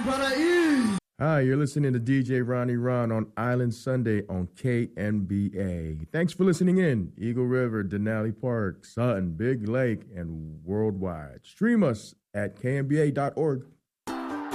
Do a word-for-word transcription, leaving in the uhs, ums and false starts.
Hi, you're listening to D J Ronnie Ron on Island Sunday on K N B A. Thanks for listening in. Eagle River, Denali Park, Sutton, Big Lake, and worldwide. Stream us at K N B A dot org.